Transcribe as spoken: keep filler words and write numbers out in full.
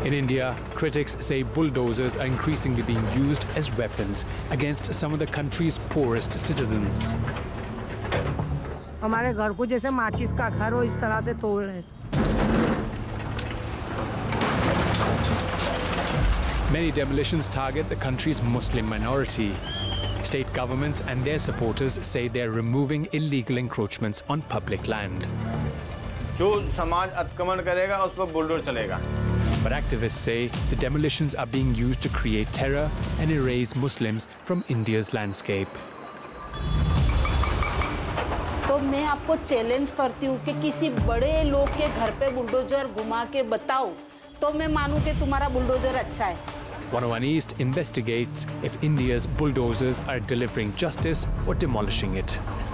In India, critics say bulldozers are increasingly being used as weapons against some of the country's poorest citizens. हमारे घर को जैसे माचिस का घर हो इस तरह से तोड़ रहे हैं। Many demolitions target the country's Muslim minority. State governments and their supporters say they're removing illegal encroachments on public land. जो समाज अतिक्रमण करेगा उस पर बुलडोजर चलेगा. But activists say the demolitions are being used to create terror and erase Muslims from India's landscape. तो मैं आपको चैलेंज करती हूँ कि किसी बड़े लोग के घर पे बुलडोजर घुमा के बताओ तो मैं मानूं कि तुम्हारा बुलडोजर अच्छा है. one oh one East investigates if India's bulldozers are delivering justice or demolishing it.